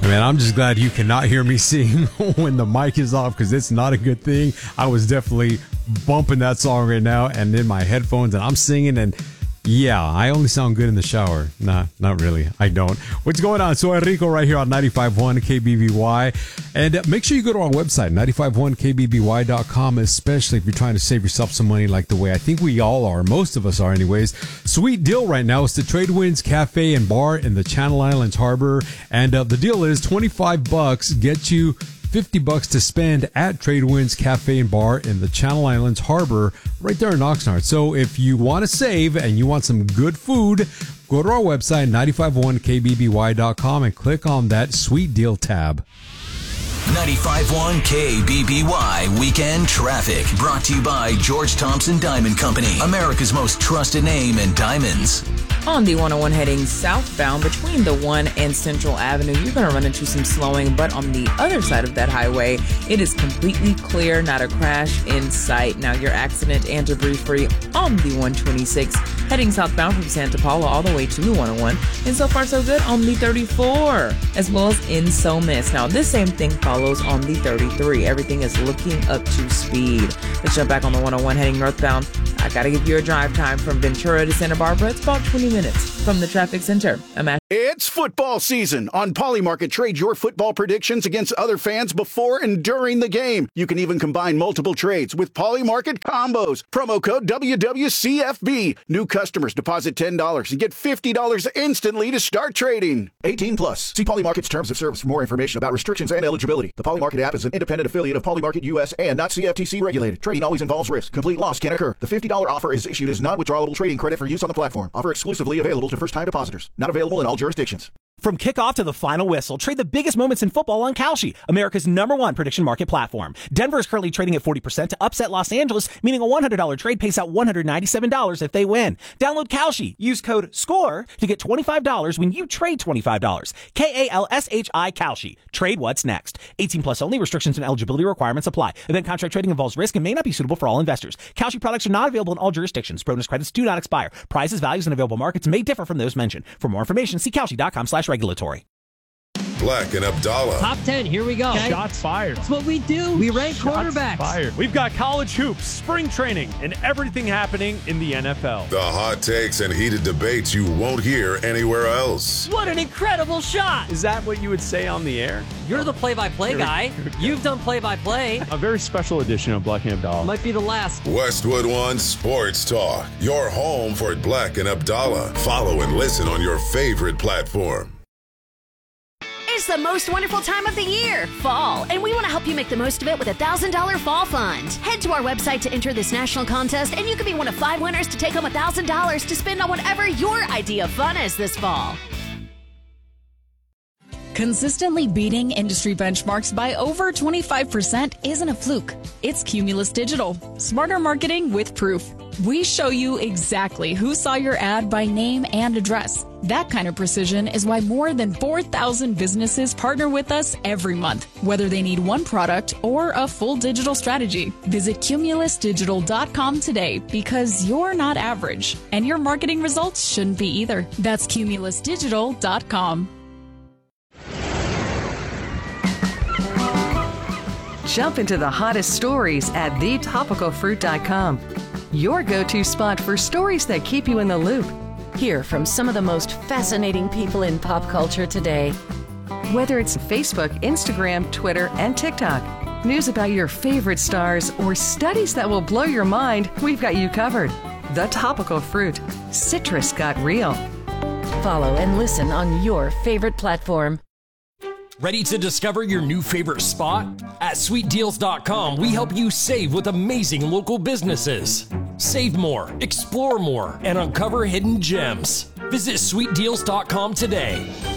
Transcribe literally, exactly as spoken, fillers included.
Man, I'm just glad you cannot hear me sing when the mic is off, because it's not a good thing. I was definitely bumping that song right now and in my headphones, and I'm singing, and yeah, I only sound good in the shower. Nah, not really. I don't. What's going on? So Enrico right here on ninety-five point one K B B Y. And make sure you go to our website, nine five one K B B Y dot com, especially if you're trying to save yourself some money like the way I think we all are. Most of us are anyways. Sweet deal right now. It's the Tradewinds Cafe and Bar in the Channel Islands Harbor. And uh, the deal is twenty-five bucks gets you fifty bucks to spend at Tradewinds Cafe and Bar in the Channel Islands Harbor right there in Oxnard. So if you want to save and you want some good food, go to our website, nine five one K B B Y dot com, and click on that sweet deal tab. ninety-five point one K B B Y Weekend Traffic, brought to you by George Thompson Diamond Company, America's most trusted name in diamonds. On the one oh one heading southbound between the one and Central Avenue, you're going to run into some slowing, but on the other side of that highway, it is completely clear, not a crash in sight. Now, you're accident and debris free on the one twenty-six heading southbound from Santa Paula all the way to the one oh one, and so far so good on the thirty-four, as well as in Somis. Now, this same thing follows on the thirty-three. Everything is looking up to speed. Let's jump back on the one oh one heading northbound. I got to give you a drive time from Ventura to Santa Barbara. It's about twenty minutes from the traffic center. I'm at- It's football season. On Polymarket, trade your football predictions against other fans before and during the game. You can even combine multiple trades with Polymarket combos. Promo code W W C F B. New customers deposit ten dollars and get fifty dollars instantly to start trading. eighteen plus. See Polymarket's terms of service for more information about restrictions and eligibility. The Polymarket app is an independent affiliate of Polymarket U S and not C F T C regulated. Trading always involves risk. Complete loss can occur. The fifty dollars offer is issued as non-withdrawable trading credit for use on the platform. Offer exclusively available to first-time depositors. Not available in all jurisdictions. From kickoff to the final whistle, trade the biggest moments in football on Kalshi, America's number one prediction market platform. Denver is currently trading at forty percent to upset Los Angeles, meaning a one hundred dollars trade pays out one hundred ninety-seven dollars if they win. Download Kalshi. Use code SCORE to get twenty-five dollars when you trade twenty-five dollars. K A L S H I Kalshi. Trade what's next. eighteen plus only. Restrictions and eligibility requirements apply. Event contract trading involves risk and may not be suitable for all investors. Kalshi products are not available in all jurisdictions. Bonus credits do not expire. Prices, values, and available markets may differ from those mentioned. For more information, see Kalshi.com slash regulatory. Black and Abdallah. Top ten, here we go. Okay. Shots fired. That's what we do. We rank Shots quarterbacks. Fired. We've got college hoops, spring training, and everything happening in the N F L. The hot takes and heated debates you won't hear anywhere else. What an incredible shot. Is that what you would say on the air? You're the play-by-play guy. You've done play-by-play. A very special edition of Black and Abdallah. Might be the last. Westwood One Sports Talk. Your home for Black and Abdallah. Follow and listen on your favorite platform. It's the most wonderful time of the year, fall, and we want to help you make the most of it with a one thousand dollars Fall Fund. Head to our website to enter this national contest, and you could be one of five winners to take home one thousand dollars to spend on whatever your idea of fun is this fall. Consistently beating industry benchmarks by over twenty-five percent isn't a fluke. It's Cumulus Digital. Smarter marketing with proof. We show you exactly who saw your ad by name and address. That kind of precision is why more than four thousand businesses partner with us every month, whether they need one product or a full digital strategy. Visit Cumulus Digital dot com today, because you're not average, and your marketing results shouldn't be either. That's Cumulus Digital dot com. Jump into the hottest stories at the topical fruit dot com. Your go-to spot for stories that keep you in the loop. Hear from some of the most fascinating people in pop culture today. Whether it's Facebook, Instagram, Twitter, and TikTok, news about your favorite stars, or studies that will blow your mind, we've got you covered. The Topical Fruit. Citrus got real. Follow and listen on your favorite platform. Ready to discover your new favorite spot? At sweet deals dot com, we help you save with amazing local businesses. Save more, explore more, and uncover hidden gems. Visit sweet deals dot com today.